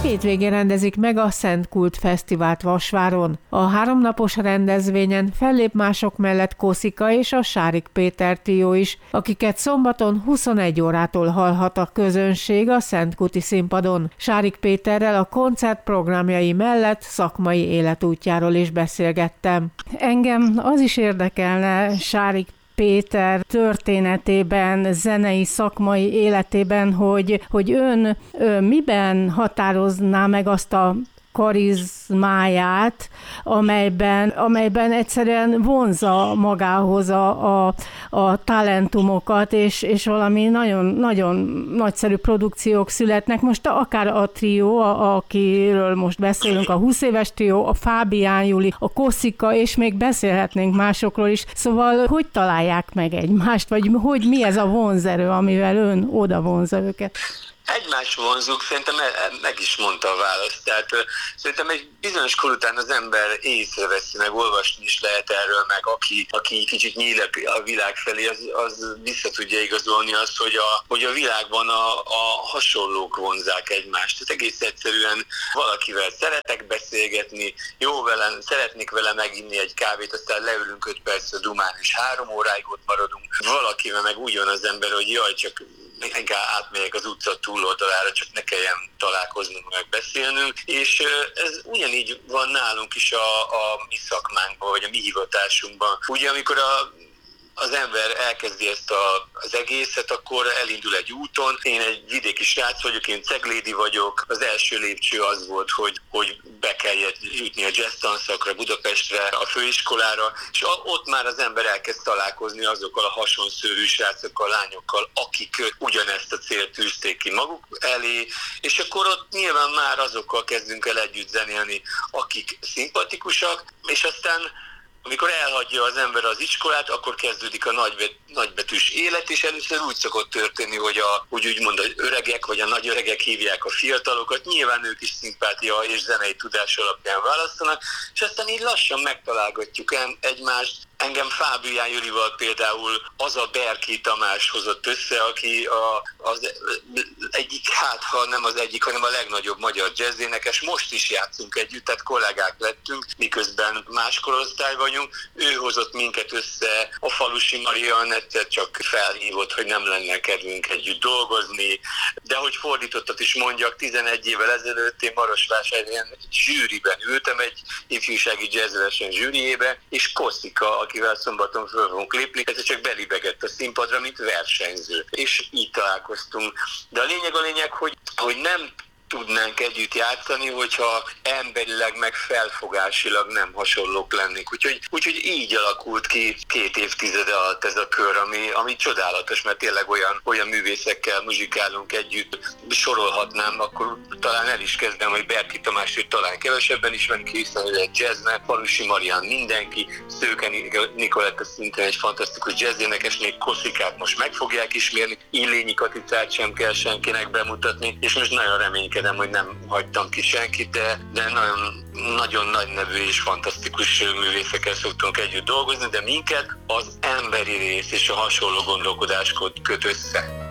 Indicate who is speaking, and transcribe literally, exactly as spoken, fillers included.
Speaker 1: Hétvégén rendezik meg a Szent Kult Fesztivált Vasváron. A háromnapos rendezvényen fellép mások mellett Koszika és a Sárik Péter trió is, akiket szombaton huszonegy órától hallhat a közönség a Szentkulti színpadon. Sárik Péterrel a koncert programjai mellett szakmai életútjáról is beszélgettem. Engem az is érdekelne Sárik Péter történetében, zenei, szakmai életében, hogy, hogy ön, ön miben határozná meg azt a karizmáját, amelyben, amelyben egyszerűen vonzza magához a, a, a talentumokat, és, és valami nagyon, nagyon nagyszerű produkciók születnek. Most akár a trió, a, akiről most beszélünk, a húsz éves trió, a Fábián Júli, a Koszika, és még beszélhetnénk másokról is. Szóval hogy találják meg egymást, vagy hogy mi ez a vonzerő, amivel ön oda vonzza őket?
Speaker 2: Egymás vonzuk, szerintem meg is mondta a választ. Tehát szerintem egy bizonyos kor után az ember észreveszi, meg olvasni is lehet erről, meg aki, aki kicsit nyíl a világ felé, az, az vissza tudja igazolni azt, hogy a, hogy a világban a, a hasonlók vonzák egymást. Tehát egész egyszerűen valakivel szeretek beszélgetni, jó velem, szeretnék vele meginni egy kávét, aztán leülünk öt percre dumán, és három óráig ott maradunk. Valakivel meg úgy van az ember, hogy jaj, csak inkább átmegyek az utca túloldalára, csak ne kelljen találkoznunk, meg beszélnünk, és ez ugyanígy van nálunk is a, a mi szakmánkban, vagy a mi hivatásunkban. Ugye amikor a az ember elkezdi ezt a, az egészet, akkor elindul egy úton. Én egy vidéki srác vagyok, én ceglédi vagyok. Az első lépcső az volt, hogy, hogy be kellett jutni a jazz tanszakra, Budapestre, a főiskolára, és ott már az ember elkezd találkozni azokkal a hasonszőrű srácokkal, lányokkal, akik ugyanezt a célt tűzték ki maguk elé, és akkor ott nyilván már azokkal kezdünk el együtt zenélni, akik szimpatikusak, és aztán amikor elhagyja az ember az iskolát, akkor kezdődik a nagybet, nagybetűs élet, és először úgy szokott történni, hogy a, úgy úgymond az öregek, vagy a nagy öregek hívják a fiatalokat, nyilván ők is szimpátia és zenei tudás alapján választanak, és aztán így lassan megtalálgatjuk egymást. Engem Fábián Júlival például az a Berki Tamás hozott össze, aki a, az egyik, hát ha nem az egyik, hanem a legnagyobb magyar jazzénekes. Most is játszunk együtt, tehát kollégák lettünk, miközben más korosztály vagyunk. Ő hozott minket össze, a Falusi Marian egyszer csak felhívott, hogy nem lenne kedvünk együtt dolgozni, de hogy fordítottat is mondjak, tizenegy évvel ezelőtt én Marosvásárhelyen zsűriben ültem, egy ifjúsági jazzverseny zsűriébe, és Koszika, akivel szombaton föl fogunk lépni, ez csak belibegett a színpadra, mint versenyző. És így találkoztunk. De a lényeg a lényeg, hogy, hogy nem tudnánk együtt játszani, hogyha emberileg meg felfogásilag nem hasonlók lennénk. Úgyhogy, úgyhogy így alakult ki két évtizede alatt ez a kör, ami, ami csodálatos, mert tényleg olyan, olyan művészekkel muzsikálunk együtt, sorolhatnám, akkor talán el is kezdem, hogy Berki Tamásért talán kevesebben ismerik, hiszen ő egy jazznek, Falusi Marian mindenki, Szőke Nikoletta szintén egy fantasztikus jazzénekes, még Koszikát most meg fogják ismerni, Illényi Katicát sem kell senkinek bemutatni, és most nagyon reménykedem, hogy nem hagytam ki senkit, de, de nagyon, nagyon nagy nevű és fantasztikus művészekkel szoktunk együtt dolgozni, de minket az emberi rész és a hasonló gondolkodás köt össze.